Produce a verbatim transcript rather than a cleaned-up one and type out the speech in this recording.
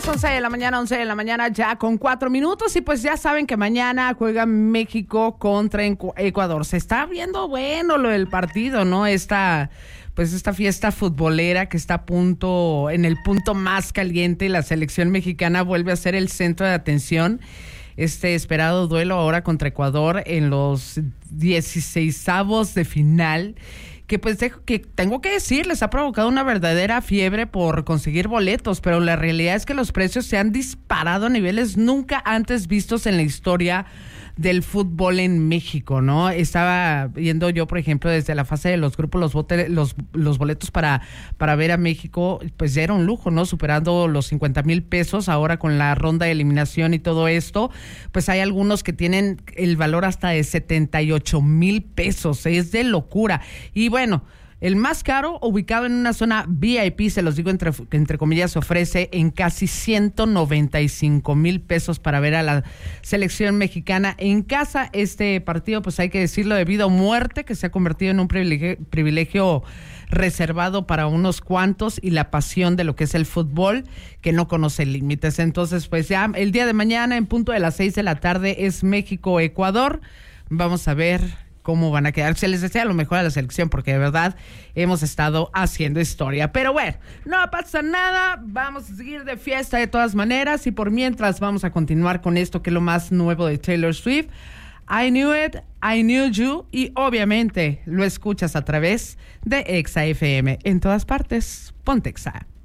once de la mañana, once de la mañana ya con cuatro minutos y pues ya saben que mañana juega México contra Ecuador. Se está viendo bueno lo del partido, ¿no? Esta, pues esta fiesta futbolera que está a punto, en el punto más caliente, la selección mexicana vuelve a ser el centro de atención. Este esperado duelo ahora contra Ecuador en los dieciseisavos de final, que pues dejo que tengo que decirles, ha provocado una verdadera fiebre por conseguir boletos, pero la realidad es que los precios se han disparado a niveles nunca antes vistos en la historia del fútbol en México, ¿no? Estaba viendo yo, por ejemplo, desde la fase de los grupos, los bote, los, los boletos para, para ver a México, pues ya era un lujo, ¿no? Superando los cincuenta mil pesos, ahora con la ronda de eliminación y todo esto, pues hay algunos que tienen el valor hasta de setenta y ocho mil pesos, es de locura. Y bueno, el más caro, ubicado en una zona V I P, se los digo entre, entre comillas, se ofrece en casi ciento noventa y cinco mil pesos para ver a la selección mexicana en casa. Este partido, pues hay que decirlo, de vida o muerte, que se ha convertido en un privilegio, privilegio reservado para unos cuantos y la pasión de lo que es el fútbol, que no conoce límites. Entonces, pues ya el día de mañana, en punto de las seis de la tarde, es México-Ecuador. Vamos a ver cómo van a quedar. Se les desea lo mejor a la selección porque de verdad hemos estado haciendo historia. Pero bueno, no pasa nada, vamos a seguir de fiesta de todas maneras y por mientras vamos a continuar con esto que es lo más nuevo de Taylor Swift. I Knew It, I Knew You, y obviamente lo escuchas a través de Exa F M. En todas partes, ponte Exa.